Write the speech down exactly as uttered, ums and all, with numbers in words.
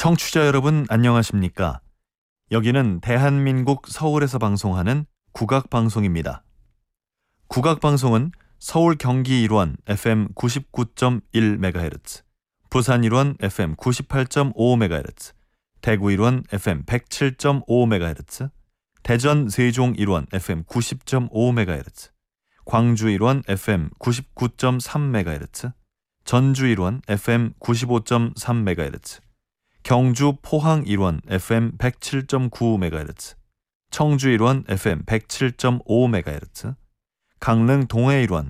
청취자 여러분 안녕하십니까? 여기는 대한민국 서울에서 방송하는 국악방송입니다. 국악방송은 서울 경기 일원 에프엠 구십구 점 일 메가헤르츠, 부산 일원 에프엠 구십팔 점 오 메가헤르츠, 대구 일원 에프엠 백칠 점 오 메가헤르츠, 대전 세종 일원 에프엠 구십 점 오 메가헤르츠, 광주 일원 에프엠 구십구 점 삼 메가헤르츠, 전주 일원 에프엠 구십오 점 삼 메가헤르츠, 경주 포항 일원 에프엠 백칠 점 구 메가헤르츠, 청주 일원 에프엠 백칠 점 오 메가헤르츠, 강릉 동해 일원